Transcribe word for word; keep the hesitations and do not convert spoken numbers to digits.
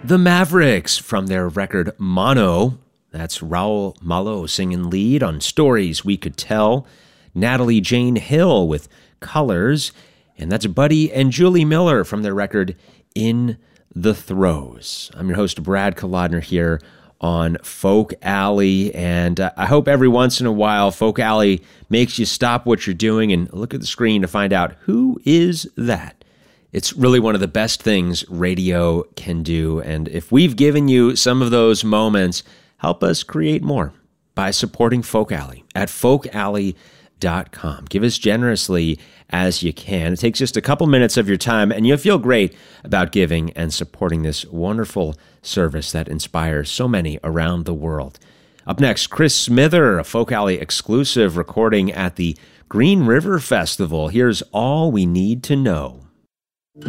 The Mavericks from their record Mono. That's Raul Malo singing lead on Stories We Could Tell. Natalie Jane Hill with Colors. And that's Buddy and Julie Miller from their record In the Throes. I'm your host, Brad Kolodner, here on Folk Alley. And uh, I hope every once in a while, Folk Alley makes you stop what you're doing and look at the screen to find out who is that. It's really one of the best things radio can do. And if we've given you some of those moments, help us create more by supporting Folk Alley at folk alley dot com. Give as generously as you can. It takes just a couple minutes of your time, and you'll feel great about giving and supporting this wonderful service that inspires so many around the world. Up next, Chris Smither, a Folk Alley exclusive recording at the Green River Festival. Here's All We Need to Know.